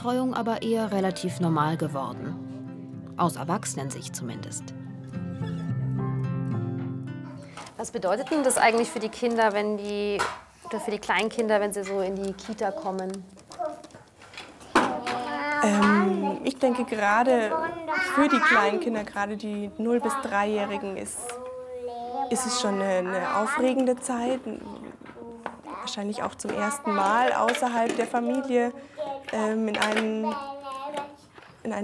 Kinderbetreuung aber eher relativ normal geworden. Aus Erwachsenensicht zumindest. Was bedeutet denn das eigentlich für die Kinder, oder für die Kleinkinder, wenn sie so in die Kita kommen? Ich denke, gerade für die Kleinkinder, gerade die 0- bis 3-Jährigen, ist es schon eine aufregende Zeit. Wahrscheinlich auch zum ersten Mal außerhalb der Familie in einen